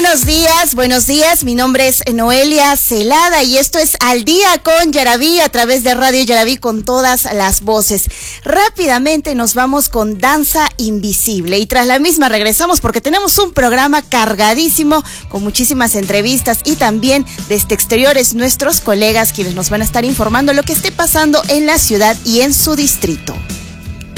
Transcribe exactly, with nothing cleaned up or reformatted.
Buenos días, buenos días. Mi nombre es Noelia Celada y esto es Al Día con Yaraví a través de Radio Yaraví con todas las voces. Rápidamente nos vamos con Danza Invisible y tras la misma regresamos porque tenemos un programa cargadísimo con muchísimas entrevistas y también desde exteriores nuestros colegas quienes nos van a estar informando lo que esté pasando en la ciudad y en su distrito.